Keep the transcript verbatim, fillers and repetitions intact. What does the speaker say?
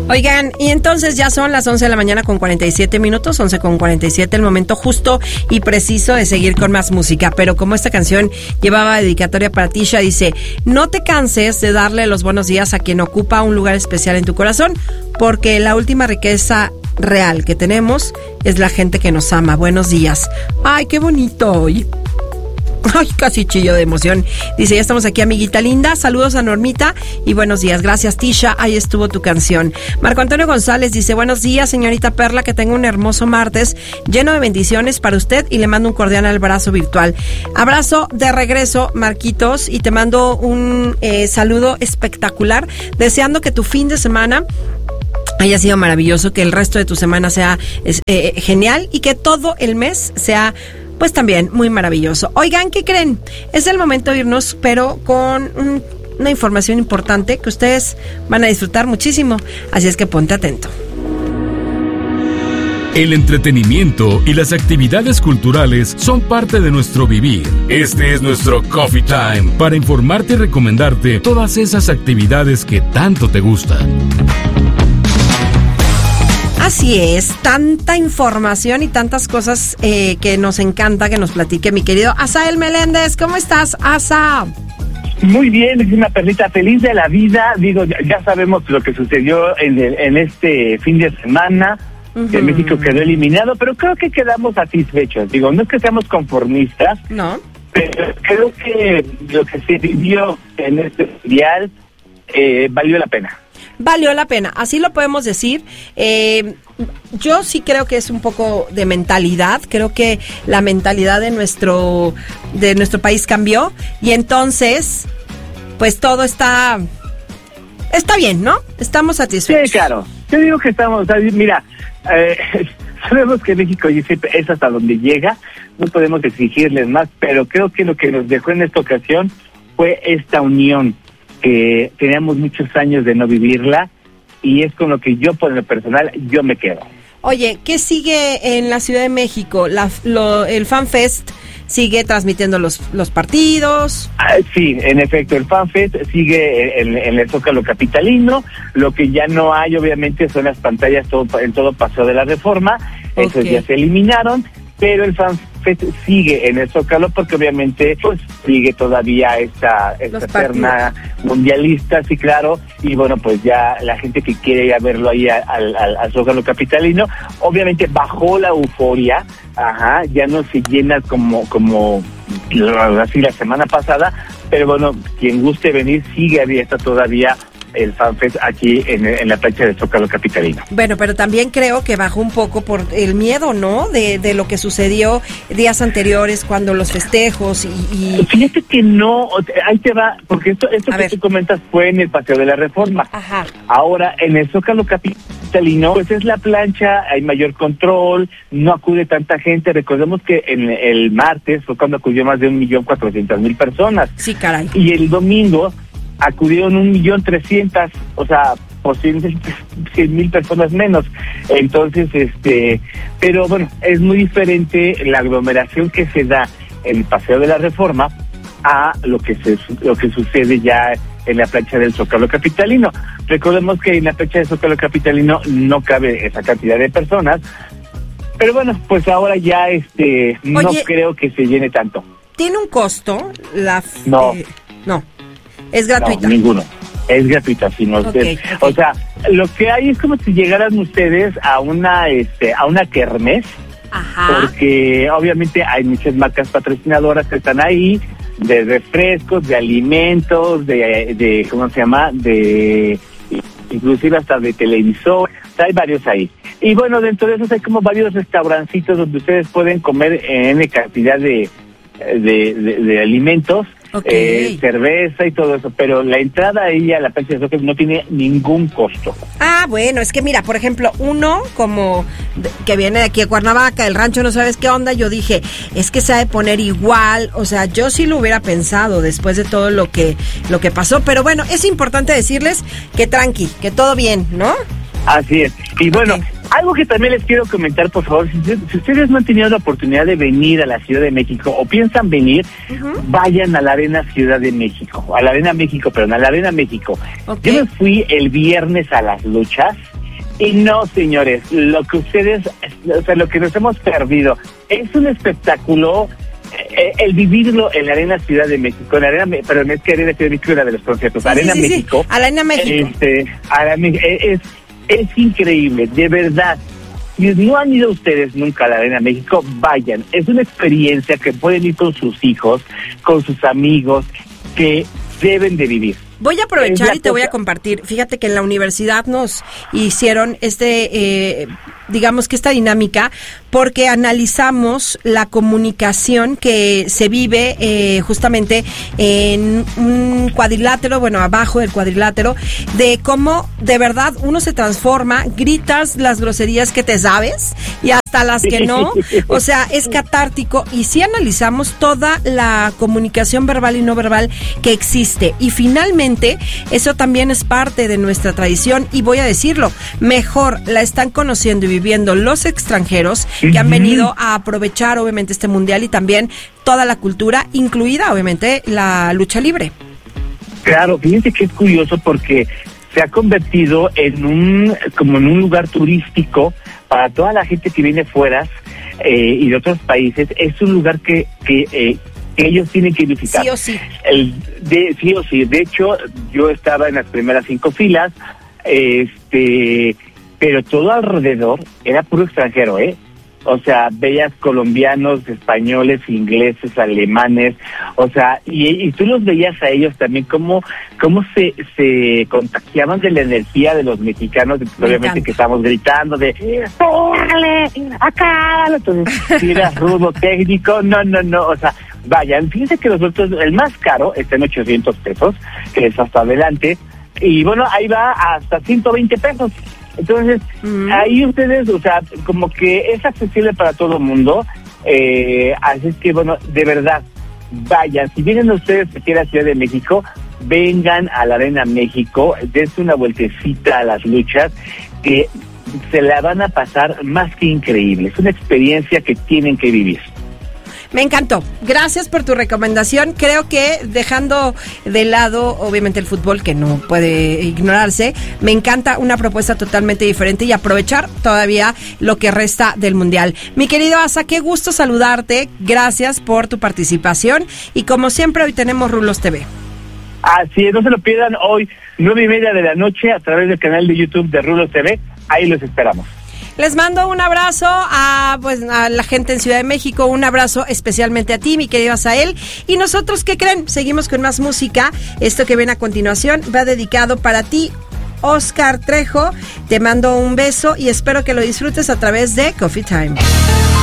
Oigan, y entonces ya son las once de la mañana con cuarenta y siete minutos, once con cuarenta y siete, el momento justo y preciso de seguir con más música. Pero como esta canción llevaba dedicatoria para Tisha, dice: no te canses de darle los buenos días a quien ocupa un lugar especial en tu corazón, porque la última riqueza real que tenemos es la gente que nos ama. Buenos días. Ay, qué bonito hoy. Ay, casi chillo de emoción. Dice: ya estamos aquí, amiguita linda. Saludos a Normita y buenos días. Gracias, Tisha. Ahí estuvo tu canción. Marco Antonio González dice: buenos días, señorita Perla, que tenga un hermoso martes lleno de bendiciones para usted, y le mando un cordial abrazo virtual. Abrazo de regreso, Marquitos, y te mando un eh, saludo espectacular, deseando que tu fin de semana haya sido maravilloso, que el resto de tu semana sea eh, genial, y que todo el mes sea pues también muy maravilloso. Oigan, ¿qué creen? Es el momento de irnos, pero con un, una información importante que ustedes van a disfrutar muchísimo, así es que ponte atento. El entretenimiento y las actividades culturales son parte de nuestro vivir. Este es nuestro Coffee Time, para informarte y recomendarte todas esas actividades que tanto te gustan. Así es, tanta información y tantas cosas eh, que nos encanta que nos platique mi querido Asael Meléndez. ¿Cómo estás, Asa? Muy bien, es una perlita feliz de la vida. Digo, ya, ya sabemos lo que sucedió en, el, en este fin de semana, uh-huh. que México quedó eliminado, pero creo que quedamos satisfechos. Digo, no es que seamos conformistas, no, pero creo que lo que se vivió en este mundial eh, valió la pena. Valió la pena, así lo podemos decir. Eh, yo sí creo que es un poco de mentalidad. Creo que la mentalidad de nuestro de nuestro país cambió, y entonces, pues todo está está bien, ¿no? Estamos satisfechos. Sí, claro. Yo digo que estamos, mira, eh, sabemos que México es hasta donde llega, no podemos exigirles más, pero creo que lo que nos dejó en esta ocasión fue esta unión, que teníamos muchos años de no vivirla, y es con lo que yo, por lo personal, yo me quedo. Oye, ¿qué sigue en la Ciudad de México? La, lo, el FanFest sigue transmitiendo los los partidos. Ah, sí, en efecto, el FanFest sigue en, en el Zócalo capitalino. Lo que ya no hay, obviamente, son las pantallas todo, en todo Paseo de la Reforma. Okay. Esos ya se eliminaron, pero el FanFest sigue en el Zócalo, porque obviamente pues sigue todavía esta esta terna mundialista, sí, claro, y bueno, pues ya la gente que quiere ir a verlo ahí al, al, al Zócalo capitalino, obviamente bajó la euforia, ajá, ya no se llena como como así la semana pasada, pero bueno, quien guste venir, sigue abierta todavía el FanFest aquí en, en la plancha del Zócalo capitalino. Bueno, pero también creo que bajó un poco por el miedo, ¿no? De, de lo que sucedió días anteriores, cuando los festejos y, y... Fíjate que no, ahí te va, porque esto, esto que ver. tú comentas fue en el Paseo de la Reforma. Ajá. Ahora, en el Zócalo capitalino, pues es la plancha, hay mayor control, no acude tanta gente. Recordemos que en el martes fue cuando acudió más de un millón cuatrocientas mil personas. Sí, caray. Y el domingo acudieron un millón trescientas, o sea, posiblemente cien mil personas menos. Entonces, este, pero bueno, es muy diferente la aglomeración que se da en el Paseo de la Reforma a lo que se lo que sucede ya en la plancha del Zócalo capitalino. Recordemos que en la plancha del Zócalo capitalino no cabe esa cantidad de personas, pero bueno, pues ahora ya este Oye, no creo que se llene tanto. ¿Tiene un costo? La no. Eh, no. ¿Es gratuita? No, ninguno. Es gratuita, si no okay, usted. Okay. O sea, lo que hay es como si llegaran ustedes a una este a una kermés. Ajá. Porque obviamente hay muchas marcas patrocinadoras que están ahí, de refrescos, de alimentos, de, de ¿cómo se llama? De inclusive hasta de televisor. O sea, hay varios ahí. Y bueno, dentro de esos hay como varios restaurancitos donde ustedes pueden comer en cantidad de de, de, de alimentos. Okay. Eh, cerveza y todo eso, pero la entrada ahí a la plancha de soccer no tiene ningún costo. Ah, bueno, es que mira, por ejemplo, uno como de, que viene de aquí a Cuernavaca, el rancho, no sabes qué onda, yo dije, es que se ha de poner igual, o sea, yo sí lo hubiera pensado después de todo lo que lo que pasó, pero bueno, es importante decirles que tranqui, que todo bien, ¿no? Así es, y bueno, okay. Algo que también les quiero comentar, por favor, si, si ustedes no han tenido la oportunidad de venir a la Ciudad de México o piensan venir, uh-huh. vayan a la Arena Ciudad de México, a la Arena México, perdón, a la Arena México. Okay. Yo me fui el viernes a las luchas Y no, señores, lo que ustedes, o sea, lo que nos hemos perdido es un espectáculo, eh, el vivirlo en la Arena Ciudad de México, en la Arena, perdón, es que Arena Ciudad de México era de los conciertos, sí, Arena sí, sí, México. Sí. Arena México. Este, Arena, es, es increíble, de verdad. Si no han ido ustedes nunca a la Arena México, vayan. Es una experiencia que pueden ir con sus hijos, con sus amigos, que deben de vivir. Voy a aprovechar y te voy a compartir. Fíjate que en la universidad nos hicieron este, eh, digamos que esta dinámica, porque analizamos la comunicación que se vive eh, justamente en un cuadrilátero, bueno, abajo del cuadrilátero, de cómo de verdad uno se transforma, gritas las groserías que te sabes y hasta las que no, o sea, es catártico, y sí analizamos toda la comunicación verbal y no verbal que existe, y finalmente eso también es parte de nuestra tradición, y voy a decirlo, mejor la están conociendo y viviendo los extranjeros que han venido a aprovechar obviamente este mundial y también toda la cultura, incluida obviamente la lucha libre. Claro, fíjense que es curioso porque se ha convertido en un, como en un lugar turístico para toda la gente que viene fuera eh, y de otros países. Es un lugar que, que eh, que ellos tienen que visitar. Sí o sí. El, de, sí o sí. De hecho, yo estaba en las primeras cinco filas, este, pero todo alrededor era puro extranjero, ¿eh? O sea, veías colombianos, españoles, ingleses, alemanes, o sea, y, y tú los veías a ellos también cómo, cómo se, se contagiaban de la energía de los mexicanos, obviamente que estamos gritando de ¡órale! ¡Acá! Entonces, si era rudo, técnico, no, no, no, o sea, vayan, fíjense que los otros, el más caro está en ochocientos pesos, que es hasta adelante, y bueno, ahí va hasta ciento veinte pesos. Entonces, mm. ahí ustedes, o sea, como que es accesible para todo el mundo, eh, así es que, bueno, de verdad, vayan, si vienen ustedes aquí a la Ciudad de México, vengan a la Arena México, dense una vueltecita a las luchas, que se la van a pasar más que increíble, es una experiencia que tienen que vivir. Me encantó. Gracias por tu recomendación. Creo que dejando de lado, obviamente, el fútbol, que no puede ignorarse, me encanta una propuesta totalmente diferente y aprovechar todavía lo que resta del Mundial. Mi querido Asa, qué gusto saludarte. Gracias por tu participación. Y como siempre, hoy tenemos Rulos T V. Así es, no se lo pierdan hoy, nueve y media de la noche, a través del canal de YouTube de Rulos T V. Ahí los esperamos. Les mando un abrazo a, pues, a la gente en Ciudad de México, un abrazo especialmente a ti, mi querido Asael. Y nosotros, ¿qué creen? Seguimos con más música. Esto que ven a continuación va dedicado para ti, Oscar Trejo. Te mando un beso y espero que lo disfrutes a través de Coffee Time.